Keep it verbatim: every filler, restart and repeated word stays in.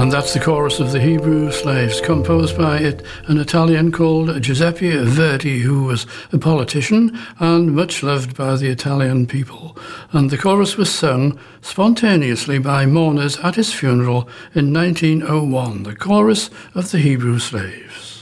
And that's the chorus of the Hebrew Slaves, composed by an Italian called Giuseppe Verdi, who was a politician and much loved by the Italian people. And the chorus was sung spontaneously by mourners at his funeral in nineteen oh one, the chorus of the Hebrew Slaves.